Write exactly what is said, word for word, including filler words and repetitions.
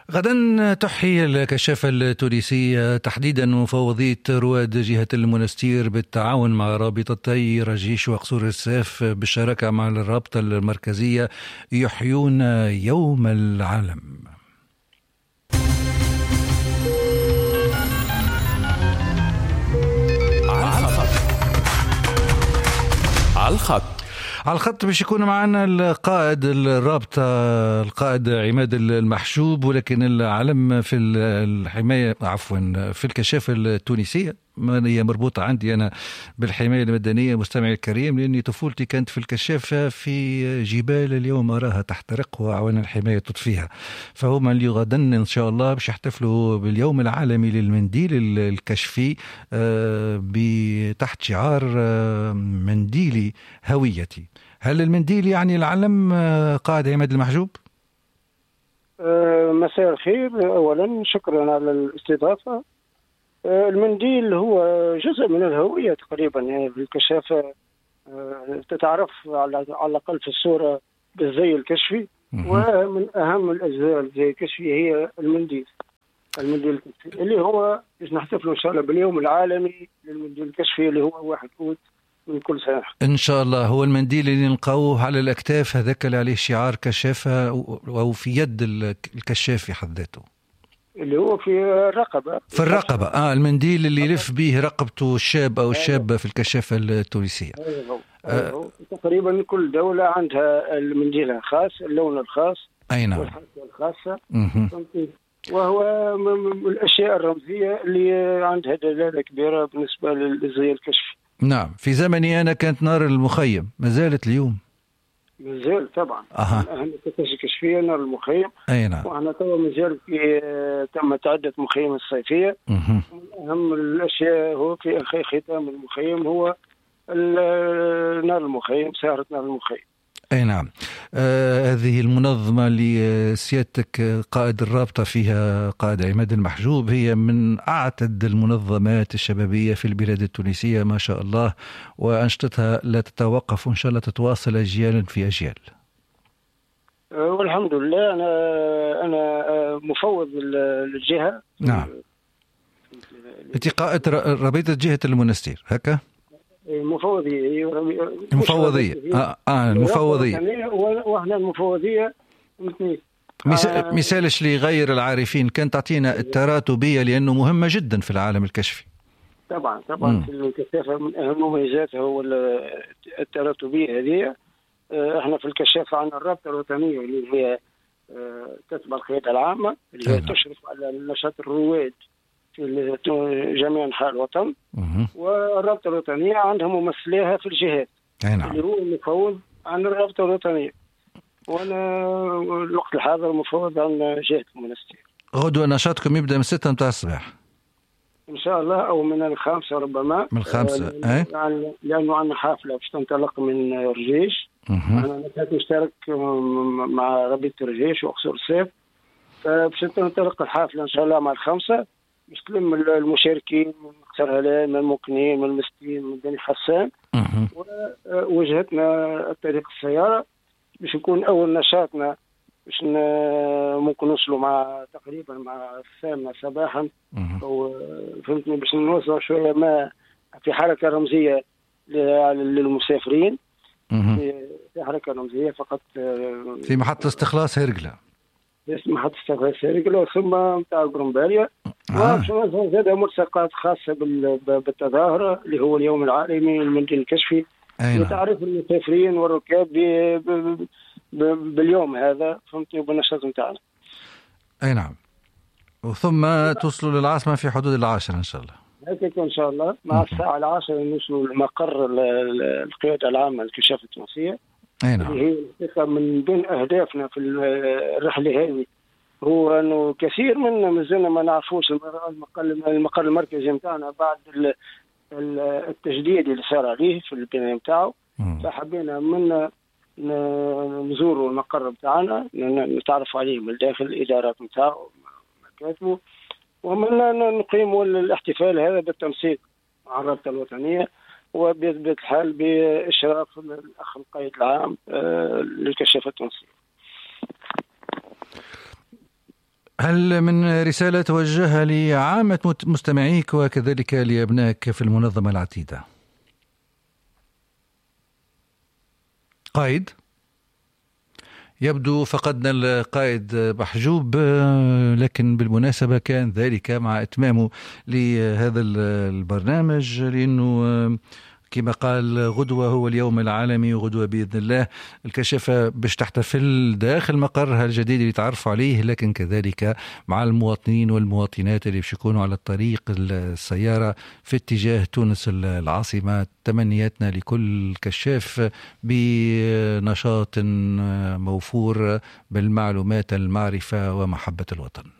غدا تحيي الكشافة التونسية تحديدا مفوضية رواد جهة المنستير بالتعاون مع رابطتي رجيش وقصور السيف بالشراكة مع الرابطة المركزية يحيون يوم العالم. على الخط على الخط على الخط باش يكون معنا القائد الرابطة القائد عماد المحجوب، ولكن العلم في الحماية عفوا في الكشافة التونسية هي مربوطة عندي أنا بالحماية المدنية. مستمعي الكريم، لأني طفولتي كانت في الكشافة في جبال اليوم أراها تحترق وأعوان الحماية تطفيها، فهم اللي غدا إن شاء الله باش يحتفلوا باليوم العالمي للمنديل الكشفي تحت شعار منديلي هويتي. هل المنديل يعني العلم قائد عماد المحجوب؟ أه مساء الخير. أولا شكرا على الاستضافة. أه المنديل هو جزء من الهوية تقريبا، يعني في الكشافة أه تتعرف على الأقل في الصورة بالزي الكشفي، ومن أهم الأجزاء الزي الكشفي هي المنديل المنديل الكشفي اللي هو نحتفل إن شاء الله باليوم العالمي للمنديل الكشفي اللي هو واحد أوت من كل سنة إن شاء الله. هو المنديل اللي نلقاوه على الأكتاف هذاك اللي عليه شعار كشافة أو في يد الكشاف في حد ذاته، اللي هو في الرقبة في الرقبة آه المنديل اللي يلف به رقبته الشاب أو الشابة في الكشافة التونسية. أيوه. أيوه. آه. تقريبا كل دولة عندها المنديل الخاص، اللون الخاص، أي نعم، والحركة الخاصة، وهو من الأشياء الرمزية اللي عندها دلالة كبيرة بالنسبة للزي الكشفي. نعم. في زمني أنا كانت نار المخيم، ما زالت اليوم مازال طبعا. أها. أهم الكشفية نار المخيم. أي نعم. وأنا توا مازال في تم تعدة مخيم الصيفية. مه. من أهم الأشياء هو في ختام المخيم هو نار المخيم، سهرة نار المخيم. أي نعم. آه هذه المنظمة اللي سيادتك قائد الرابطة فيها قائد عماد المحجوب هي من أعتد المنظمات الشبابية في البلاد التونسية ما شاء الله، وأنشطتها لا تتوقف وإن شاء الله تتواصل أجيال في أجيال. آه والحمد لله. أنا أنا مفوض للجهة. نعم. أنت قائد رابطة جهة المنستير هكا؟ مفوضية مفوضية آه, آه المفوضية وإحنا المفوضية مثال مثالش اللي يغير العارفين كان تعطينا التراتبية لأنه مهمة جدا في العالم الكشفي. طبعا طبعا م. في الكشافة من أهم مميزاتها هو التراتبية هذه. احنا في الكشافة عن الرابطة الوطنية اللي هي تتبع القيادة العامة اللي هي تشرف على نشاط الرواد في جميع أنحاء الوطن. مه. والرابطة الوطنية عندها ممثليها في الجهات. نعم. اللي هو المفوض عن الرابطة الوطنية، وأنا الوقت الحاضر مفوض عن جهة المنستير. غدوة نشاطكم يبدأ من ستة متاع الصباح إن شاء الله، أو من الخامسة ربما. من الخامسة آه يعني لأنه عندنا حافلة باش تنطلق من رجيش. أنا نشترك مع رابطة رجيش وقصور السيف، فباش تنطلق الحافلة إن شاء الله مع الخامسة باش تلم المشاركين من قصر هلال، من المكنين، من المسكين، من بني حسان. ووجهتنا الطريق السيارة باش يكون أول نشاطنا باش ممكن نوصلوا مع تقريبا مع الثامنة صباحا، أو فهمتني، باش نوصلوا شوية ما في حركة رمزية للمسافرين. في حركة رمزية فقط في محطة استخلاص هرقلة، اسم محطة استخلاص هرقلة، ثم متاع قرنباليا. وباش زاد ملصقات خاصة بالتظاهرة اللي هو اليوم العالمي للمنديل الكشفي لتعريف المسافرين والركاب باليوم هذا، فهمتني، وبالنشاط نتاعنا. أي نعم. وثم توصلوا للعاصمة في حدود العاشرة إن شاء الله. هيك إن شاء الله مع الساعة العاشرة نوصلوا لمقر القيادة العامة للكشافة التونسية. أي نعم. هي من بين أهدافنا في الرحلة هذه هو أنه كثير منا مازلنا ما نعرفوش المقر المركزي نتاعنا بعد التجديد اللي صار عليه في البناء نتاعو. فحبينا منا نزوروا المقر بتاعنا، نتعرف عليه من داخل الإدارات نتاعو مكاتبه، ومنا نقيم الاحتفال هذا بالتنسيق مع الرابطة الوطنية وبإثبات الحال بإشراف الأخ القائد العام للكشافة التونسية. هل من رسالة توجهها لعامة مستمعيك وكذلك لأبنائك في المنظمة العتيدة؟ قائد، يبدو فقدنا القائد محجوب، لكن بالمناسبة كان ذلك مع إتمامه لهذا البرنامج، لأنه كما قال غدوة هو اليوم العالمي، وغدوة بإذن الله الكشافة باش تحتفل داخل مقرها الجديد اللي تعرفوا عليه، لكن كذلك مع المواطنين والمواطنات اللي باش يكونوا على الطريق السيارة في اتجاه تونس العاصمة. تمنياتنا لكل كشاف بنشاط موفور بالمعلومات، المعرفة ومحبة الوطن.